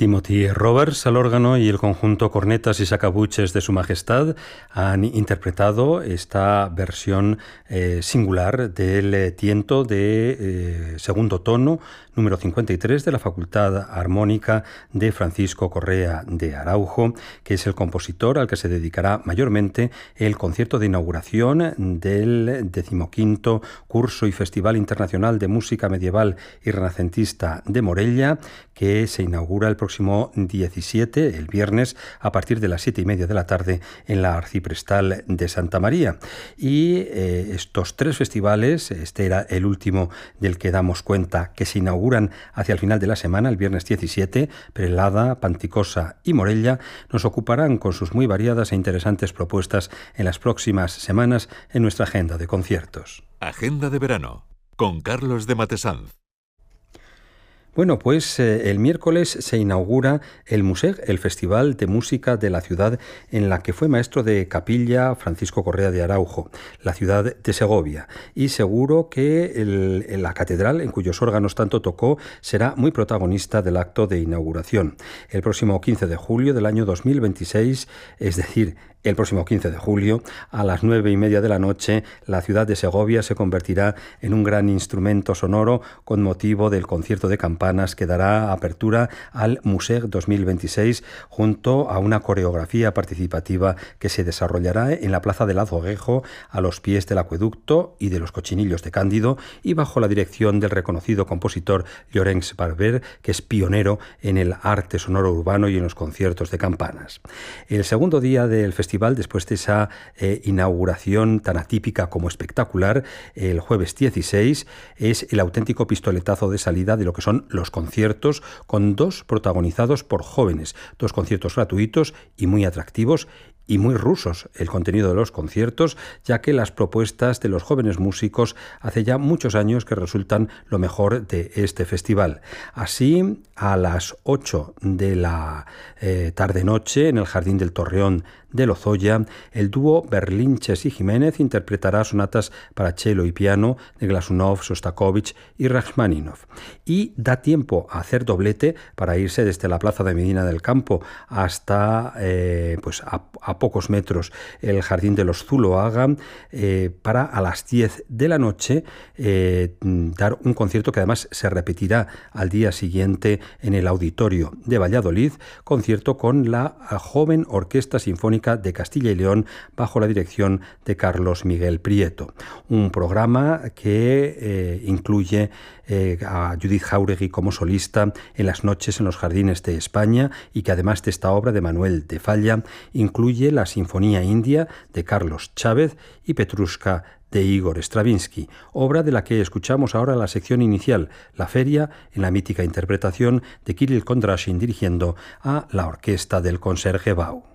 Timothy Roberts al órgano y el conjunto Cornetas y Sacabuches de Su Majestad han interpretado esta versión singular del tiento de segundo tono, número 53 de la Facultad Armónica de Francisco Correa de Araujo, que es el compositor al que se dedicará mayormente el concierto de inauguración del 15º Curso y Festival Internacional de Música Medieval y Renacentista de Morella, que se inaugura el próximo 17, el viernes, a partir de las 7:30 de la tarde en la Arciprestal de Santa María. Y estos tres festivales, este era el último del que damos cuenta, que se inauguran hacia el final de la semana, el viernes 17, Perelada, Panticosa y Morella, nos ocuparán con sus muy variadas e interesantes propuestas en las próximas semanas en nuestra agenda de conciertos. Agenda de verano, con Carlos de Matesanz. Bueno, pues el miércoles se inaugura el MUSEG, el Festival de Música de la ciudad en la que fue maestro de capilla Francisco Correa de Araujo, la ciudad de Segovia. Y seguro que la catedral, en cuyos órganos tanto tocó, será muy protagonista del acto de inauguración. El próximo 15 de julio del año 2026, es decir, el próximo 15 de julio, a las 9:30 de la noche, la ciudad de Segovia se convertirá en un gran instrumento sonoro con motivo del concierto de campanas que dará apertura al MUSEG 2026 junto a una coreografía participativa que se desarrollará en la Plaza del Azoguejo, a los pies del acueducto y de los Cochinillos de Cándido, y bajo la dirección del reconocido compositor Llorenç Barber, que es pionero en el arte sonoro urbano y en los conciertos de campanas. El segundo día del festival, después de esa inauguración tan atípica como espectacular, el jueves 16, es el auténtico pistoletazo de salida de lo que son los conciertos, con dos protagonizados por jóvenes, dos conciertos gratuitos y muy atractivos y muy rusos el contenido de los conciertos, ya que las propuestas de los jóvenes músicos hace ya muchos años que resultan lo mejor de este festival. Así, a las 8 de la tarde-noche, en el Jardín del Torreón de Lozoya, el dúo Berlinches y Jiménez interpretará sonatas para cello y piano de Glazunov, Sostakovich y Rachmaninoff. Y da tiempo a hacer doblete para irse desde la Plaza de Medina del Campo hasta a pocos metros el Jardín de los Zuloaga, para a las 10 de la noche dar un concierto que además se repetirá al día siguiente en el Auditorio de Valladolid, concierto con la Joven Orquesta Sinfónica de Castilla y León bajo la dirección de Carlos Miguel Prieto. Un programa que incluye a Judith Jauregui como solista en las noches en los Jardines de España, y que además de esta obra de Manuel de Falla incluye la Sinfonía India de Carlos Chávez y Petrushka de Igor Stravinsky, obra de la que escuchamos ahora la sección inicial, la feria, en la mítica interpretación de Kirill Kondrashin dirigiendo a la orquesta del Concertgebouw.